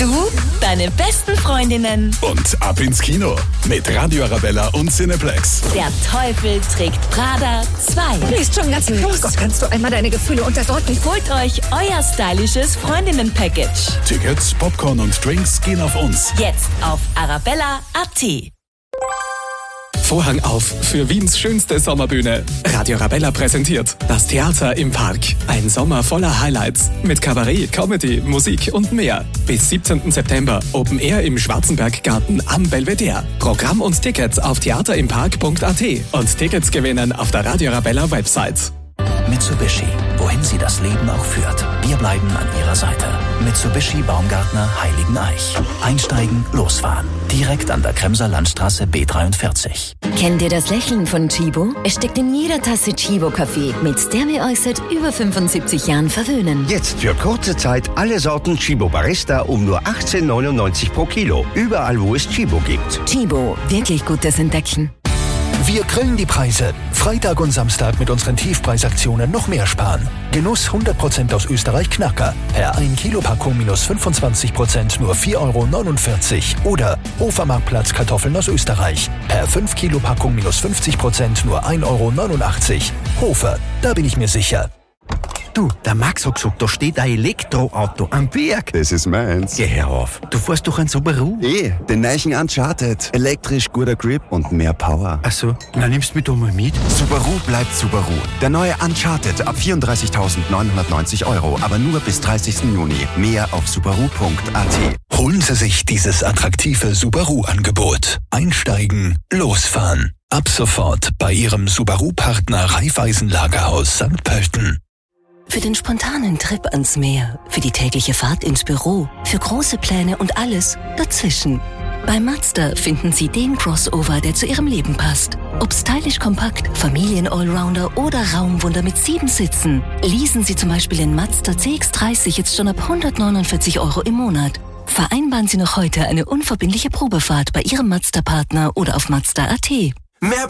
Du, deine besten Freundinnen Und ab ins Kino mit Radio Arabella und Cineplex. Der Teufel trägt Prada 2. Ist schon ganz los. Gott, kannst du einmal deine Gefühle unterdrücken? Holt euch euer stylisches Freundinnen-Package. Tickets, Popcorn und Drinks gehen auf uns. Jetzt auf arabella.at. Vorhang auf für Wiens schönste Sommerbühne. Radio Arabella präsentiert das Theater im Park. Ein Sommer voller Highlights mit Kabarett, Comedy, Musik und mehr. Bis 17. September Open Air im Schwarzenberggarten am Belvedere. Programm und Tickets auf theaterimpark.at und Tickets gewinnen auf der Radio Arabella Website. Mitsubishi, wohin sie das Leben auch führt. Wir bleiben an ihrer Seite. Mitsubishi Baumgartner Heiligeneich. Einsteigen, losfahren. Direkt an der Kremser Landstraße B43. Kennt ihr das Lächeln von Chibo? Es steckt in jeder Tasse Chibo-Kaffee, mit der wir euch seit über 75 Jahren verwöhnen. Jetzt für kurze Zeit alle Sorten Chibo Barista um nur 18,99 pro Kilo. Überall, wo es Chibo gibt. Chibo, wirklich gutes Entdecken. Wir grillen die Preise. Freitag und Samstag mit unseren Tiefpreisaktionen noch mehr sparen. Genuss 100% aus Österreich Knacker. Per 1 Kilo Packung minus 25% nur 4,49 € Oder Hofermarktplatz Kartoffeln aus Österreich. Per 5 Kilo Packung minus 50% nur 1,89 €. Hofer, da bin ich mir sicher. Du, der Max hat gesagt, da steht ein Elektroauto am Berg. Das ist meins. Geh her auf. Du fährst doch ein Subaru. Den neuen Uncharted. Elektrisch, guter Grip und mehr Power. Ach so, na nimmst du mich doch mal mit. Subaru bleibt Subaru. Der neue Uncharted ab 34.990 €, aber nur bis 30. Juni. Mehr auf subaru.at. Holen Sie sich dieses attraktive Subaru-Angebot. Einsteigen, losfahren. Ab sofort bei Ihrem Subaru-Partner Raiffeisen-Lagerhaus St. Pölten. Für den spontanen Trip ans Meer, für die tägliche Fahrt ins Büro, für große Pläne und alles dazwischen. Bei Mazda finden Sie den Crossover, der zu Ihrem Leben passt. Ob stylisch kompakt, Familien-Allrounder oder Raumwunder mit 7 Sitzen. Leasen Sie zum Beispiel den Mazda CX-30 jetzt schon ab 149 € im Monat. Vereinbaren Sie noch heute eine unverbindliche Probefahrt bei Ihrem Mazda-Partner oder auf Mazda.at. Mehr